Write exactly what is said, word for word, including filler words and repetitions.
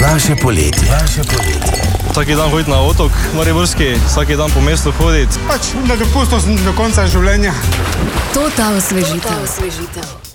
Vaše poletje. Vaše poletje. Vsak dan hoditi na otok mariborski, vsak dan po mestu hoditi. Pač na dopustu do konca življenja. To ta osvežitev.